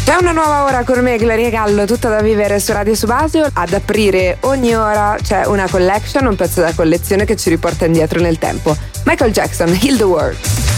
C'è una nuova ora con me, Gloria Gallo, tutta da vivere su Radio Subasio. Ad aprire ogni ora c'è una collection, un pezzo da collezione che ci riporta indietro nel tempo. Michael Jackson, Heal the World.